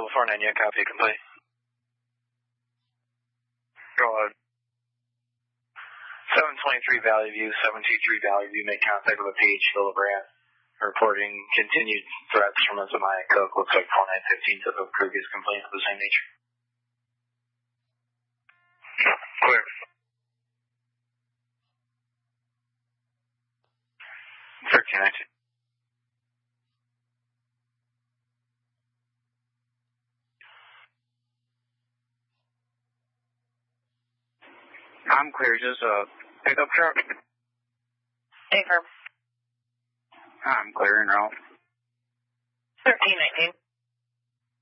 49, yeah, copy, complete. Go ahead. 723 Valley View, 723 Valley View, make contact with a PH Hillebrand. Reporting continued threats from a Zamiah Coke. Looks like 4915 to the previous complaint of the same nature. Clear. I'm clear. Just a pickup truck? Affirm. I'm clear en route. 1319.